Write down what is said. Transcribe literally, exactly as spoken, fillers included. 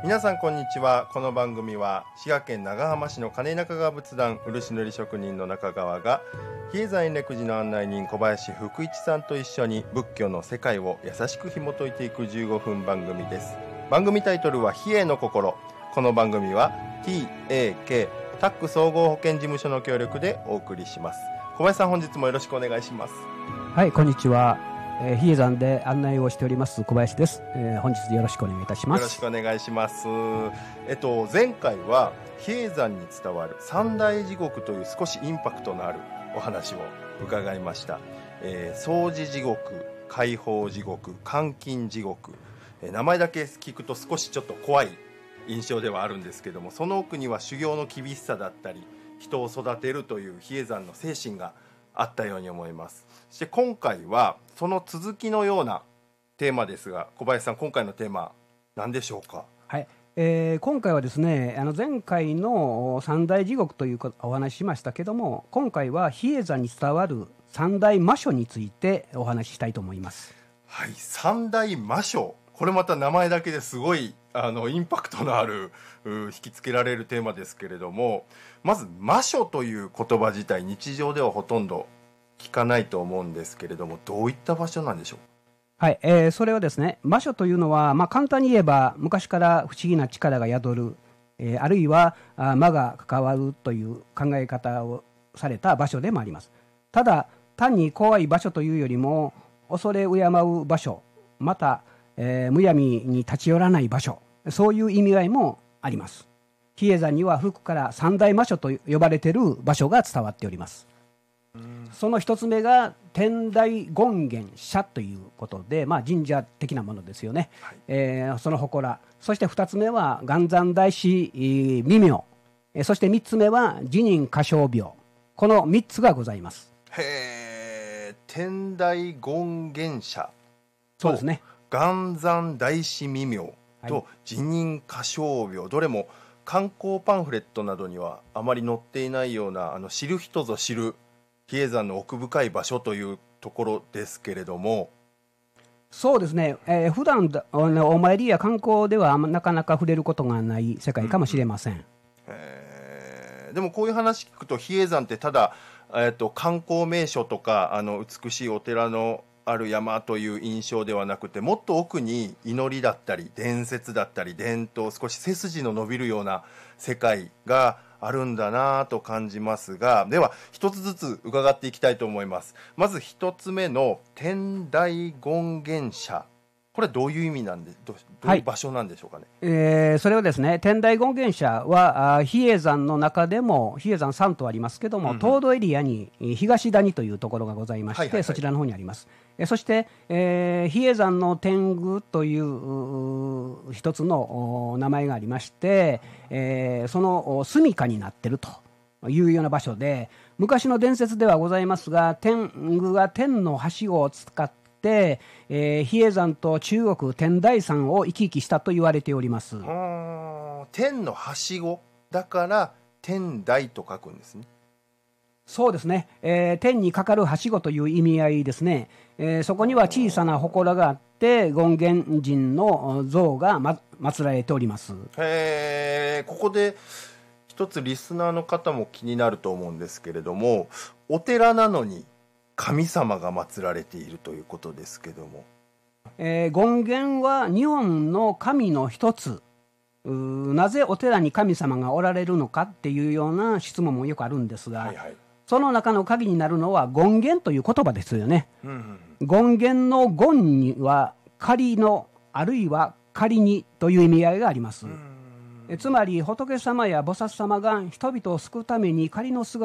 皆さんこんにちは。この番組は滋賀県長浜市の金井中川仏壇漆塗り職人の中川が比叡山延暦寺の案内人小林福一さんと一緒に仏教の世界を優しく紐解いていくじゅうごふん番組です。番組タイトルは比叡の心。この番組は ティーエーケー タック総合保険事務所の協力でお送りします。小林さん、本日もよろしくお願いします。 はい、こんにちは。えー、比叡山で案内をしております小林です。えー、本日よろしくお願いいたします。 よろしくお願いします。えっと前回は比叡山に伝わる三大地獄という少しインパクトのあるお話を伺いました。えー、掃除地獄、解放地獄、監禁地獄、えー、名前だけ聞くと少しちょっと怖い印象ではあるんですけども、その奥には修行の厳しさだったり人を育てるという比叡山の精神があったように思います。そして今回はその続きのようなテーマですが、小林さん、今回のテーマ何でしょうか？ はい、えー、今回はですね、あの前回の三大地獄というお話ししましたけども、今回は比叡山に伝わる三大魔所についてお話ししたいと思います。 はい、三大魔所、これまた名前だけですごいあのインパクトのある引きつけられるテーマですけれども、まず魔所という言葉自体日常ではほとんど聞かないと思うんですけれども、どういった場所なんでしょう？ はい、えー、それはですね、魔所というのは、まあ、簡単に言えば昔から不思議な力が宿る、えー、あるいはあ魔が関わるという考え方をされた場所でもあります。ただ単に怖い場所というよりも、恐れ敬う場所、また、えー、むやみに立ち寄らない場所、そういう意味合いもあります。比叡山には古くから三大魔所と呼ばれている場所が伝わっております。その一つ目が天台権現社ということで、まあ、神社的なものですよね、はい、えー、その祠。そして二つ目は元山大師未明、えー、そして三つ目は辞任歌唱廟。この三つがございます。 へー、天台権現社、 そうですね、 元山大師未明と辞任歌唱廟、どれも観光パンフレットなどにはあまり載っていないような、あの知る人ぞ知る比叡山の奥深い場所というところですけれども。 そうですね、えー、普段お参りや観光ではなかなか触れることがない世界かもしれません、うん、 えー、でもこういう話聞くと比叡山ってただ、えー、と観光名所とかあの美しいお寺のある山という印象ではなくて、もっと奥に祈りだったり伝説だったり伝統、少し背筋の伸びるような世界があるんだなと感じますが、では一つずつ伺っていきたいと思います。まず一つ目の天台権現社、これはどういう意味なんで、どどういう場所なんでしょうかね？ はい、えー、それはですね、天台権現社は比叡山の中でも比叡山さんとありますけども、うんうん、東土エリアに東谷というところがございまして、はいはいはい、そちらの方にあります。そして、えー、比叡山の天狗という一つの名前がありまして、えー、その住処になっているというような場所で、昔の伝説ではございますが、天狗が天のはしごを使って、えー、比叡山と中国天台山を行き来したと言われております。 天のはしごだから天台と書くんですね。 そうですね、えー、天にかかるはしごという意味合いですね、えー、そこには小さな祠があって権現神の像が、ま、祀られております。 へー、ここで一つリスナーの方も気になると思うんですけれども、お寺なのに神様が祀られているということですけども、 えー、権現は日本の神の一つ。なぜお寺に神様がおられるのかっていうような質問もよくあるんですが、はいはい、その中の鍵になるのは権現という言葉ですよね、うんうん、権現の権には仮のあるいは仮にという意味合いがあります。えつまり仏様や菩薩様が人々を救うために仮の姿